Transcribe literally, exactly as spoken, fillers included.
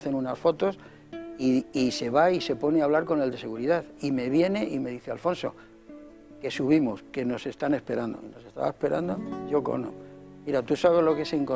hacen unas fotos y, y se va y se pone a hablar con el de seguridad. Y me viene y me dice, Alfonso, que subimos, que nos están esperando. Y nos estaba esperando Yoko Ono. Mira, ¿tú sabes lo que es encontrar